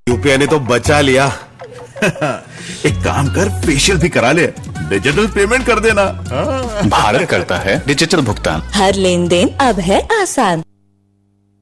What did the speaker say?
UPI ने तो बचा लिया। एक काम कर, फेशियल भी करा ले, डिजिटल पेमेंट कर देना। भारत करता है डिजिटल भुगतान। हर लेन देन अब है आसान।